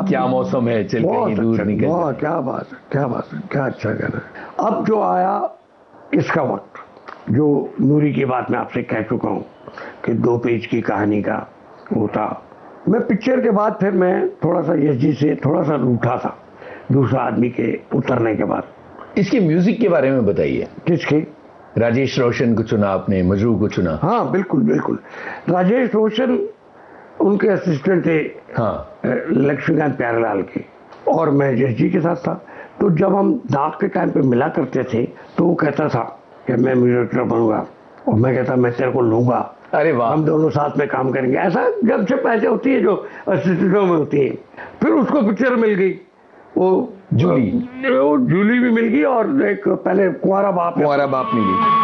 क्या मौसम है, चल कहीं दूर निकल। बहुत, क्या बात है, क्या बात है, क्या अच्छा कर रहे हैं। अब जो आया इसका वक्त, जो नूरी की बात मैं आपसे कह चुका हूँ कि 2 पेज की कहानी का वो था। मैं पिक्चर के बाद फिर मैं थोड़ा सा यश जी से थोड़ा सा रूठा था, दूसरा आदमी के उतरने के बाद। इसके म्यूजिक के बारे में बताइए। किसके? राजेश रोशन को चुना आपने, मजरू को चुना। हाँ बिल्कुल बिल्कुल, राजेश रोशन उनके असिस्टेंट थे, हाँ, लक्ष्मीकांत प्यारेलाल के, और मैं यश जी के साथ था। तो जब हम दाग के टाइम पे मिला करते थे तो वो कहता था कि मैं म्यूजिक डायरेक्टर बनूंगा, और मैं कहता मैं तेरे को लूंगा, अरे वाह, हम दोनों साथ में काम करेंगे। ऐसा जब से पैसे होती है जो असिस्टेंटों में होती है। फिर उसको पिक्चर मिल गई, वो जूली भी मिल गई, और एक पहले कुंवारा बाप मिली।